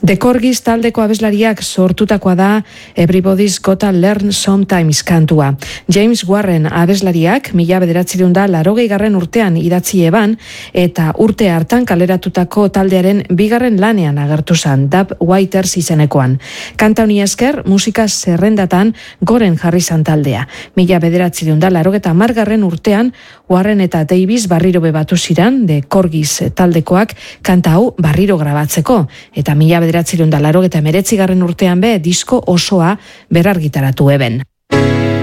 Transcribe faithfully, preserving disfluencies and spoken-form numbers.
The Corgis taldeko abeslariak sortutakoa da Everybody's Gotta Learn Sometimes kantua. James Warren abeslariak mila bederatziehun eta laurogei garren urtean idatzi eban eta urte hartan kaleratutako taldearen bigarren lanean agertu zen, Dub Waiters izenekoan. Kanta honi esker musika zerrendatan goren jarri zan taldea. Mila bederatziehun eta laurogeita hamar garren urtean Warren eta Davis barriro bebatu ziran, The Corgis taldekoak kanta hau barriro grabatzeko, eta mila bederatziehun eta laurogeita hemeretzi garren urtean be disko osoa berargitaratu eben.